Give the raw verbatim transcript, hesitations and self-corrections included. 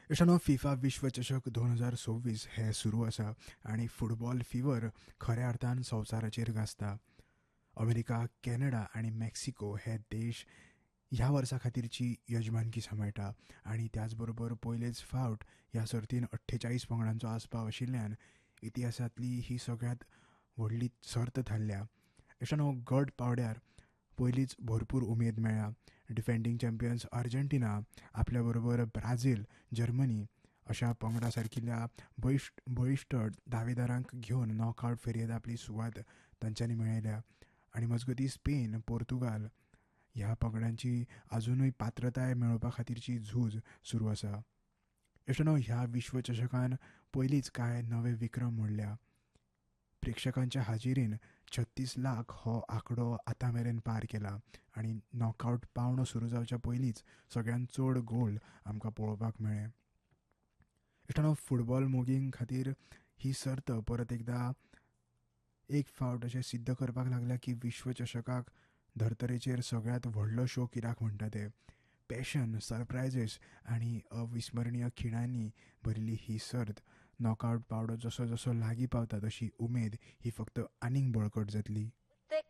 इश्टानो, FIFA विश्वचषक दोन हजार सव्वीस हे सुरू आसा आणि फुटबॉल फिवर खऱ्या अर्थान संवसाराचेर गाजता. अमेरिका, कॅनडा आणि मेक्सिको हे देश ह्या वर्सा खातीरची यजमानकी सांबाळटा आणि त्याच बरोबर पयलेच फावट ह्या सर्तीन अठ्ठेचाळीस पंगडांचो आस्पाव आशिल्ल्यान इतिहासांतली ही सगळ्यांत व्हडली सर्त थारल्या. इश्टानो, गट पावड्यार पयलींच भरपूर उमेद मेळ्ळ्या. डिफेंडींग चॅम्पियन्स अर्जेंटिना आपल्या बरोबर ब्राझील, जर्मनी अशा पंगडा सारकिल्ल्या बळिश्ट बळिश्ट दावेदारांक घेवन नॉकआवट फेरयेंत आपली सुवात तांच्यांनी मेळयल्या आणि मजगतीं स्पेन, पोर्तुगाल ह्या पंगडांची आजुनूय पात्रताय मेळोवपा खातीरची झूज सुरू आसा. इश्टानो, ह्या विश्वचषकान पयलींच कांय नवे विक्रम मोडल्या. प्रेक्षकांच्या हाजेरीन छत्तीस लाख हो आंकडो आतां मेरेन पार केला आणि नॉकआवट पावंडो सुरू जावच्या पयलींच सगळ्यांत चड गोल आमकां पळोवपाक मेळ्ळे. इश्टानो, फुटबॉल मोगीं खातीर ही सर्त परत एकदां एक फावट अशें सिद्ध करपाक लागल्या की विश्वचषकाक धर्तरेचेर सगळ्यांत व्हडलो शो कित्याक म्हणटा ते. पॅशन, सरप्रायजीस आनी अविस्मरणीय खिणांनी भरिल्ली ही सर्त नॉकआवट पावंडो जसो जसो लागीं पावता तशी उमेद ही फक्त आनीक बळकट जातली.